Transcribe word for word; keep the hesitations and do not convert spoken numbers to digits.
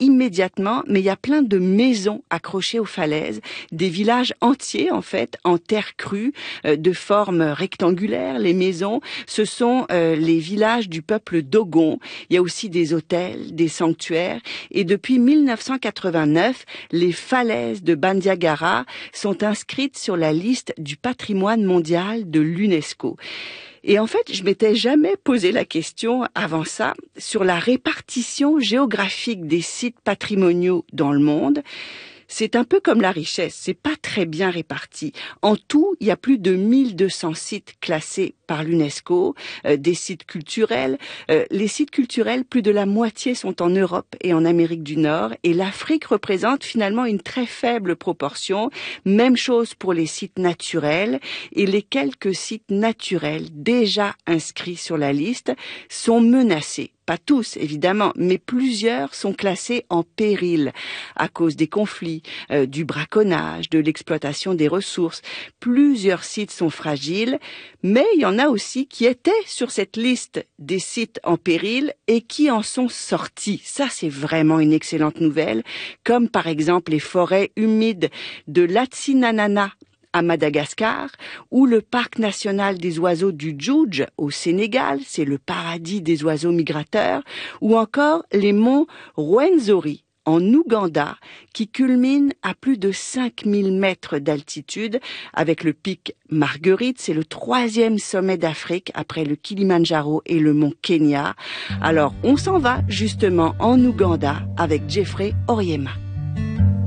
immédiatement, mais il y a plein de maisons accrochées aux falaises, des villages entiers en fait, en terre crue, euh, de forme rectangulaire. Les maisons, ce sont euh, les villages du peuple Dogon. Il y a aussi des hôtels, des sanctuaires, et depuis mille neuf cent quatre-vingt-neuf, les falaises de Bandiagara sont inscrites sur la liste du patrimoine mondial de l'UNESCO. Et en fait, je m'étais jamais posé la question avant ça sur la répartition géographique des sites patrimoniaux dans le monde. C'est un peu comme la richesse, c'est pas très bien réparti. En tout, il y a plus de mille deux cents sites classés par l'UNESCO, euh, des sites culturels. Euh, les sites culturels, plus de la moitié sont en Europe et en Amérique du Nord, et l'Afrique représente finalement une très faible proportion. Même chose pour les sites naturels, et les quelques sites naturels déjà inscrits sur la liste sont menacés. Pas tous, évidemment, mais plusieurs sont classés en péril à cause des conflits, euh, du braconnage, de l'exploitation des ressources. Plusieurs sites sont fragiles, mais il y en a aussi qui étaient sur cette liste des sites en péril et qui en sont sortis. Ça, c'est vraiment une excellente nouvelle, comme par exemple les forêts humides de Latsinanana à Madagascar, ou le parc national des oiseaux du Djoudj au Sénégal, c'est le paradis des oiseaux migrateurs, ou encore les monts Rwenzori en Ouganda, qui culminent à plus de cinq mille mètres d'altitude, avec le pic Marguerite, c'est le troisième sommet d'Afrique après le Kilimandjaro et le mont Kenya. Alors, on s'en va justement en Ouganda avec Jeffrey Oryema.